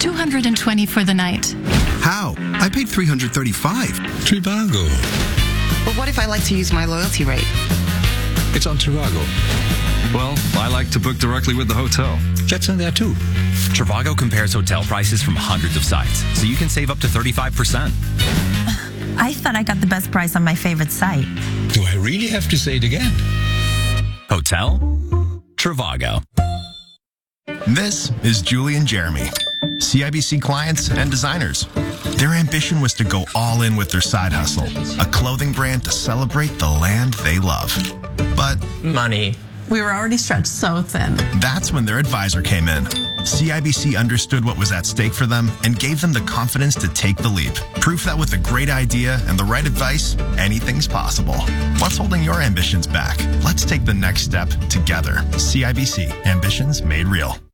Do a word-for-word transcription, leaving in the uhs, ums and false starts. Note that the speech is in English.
two hundred twenty for the night. How? I paid three hundred thirty-five. Trivago. But what if I like to use my loyalty rate? It's on Trivago. Well, I like to book directly with the hotel. That's on there too. Trivago compares hotel prices from hundreds of sites, so you can save up to thirty-five percent. I thought I got the best price on my favorite site. Do I really have to say it again? Hotel Trivago. This is Julie and Jeremy, C I B C clients and designers. Their ambition was to go all in with their side hustle, a clothing brand to celebrate the land they love. But money. We were already stretched so thin. That's when their advisor came in. C I B C understood what was at stake for them and gave them the confidence to take the leap. Proof that with a great idea and the right advice, anything's possible. What's holding your ambitions back? Let's take the next step together. C I B C, ambitions made real.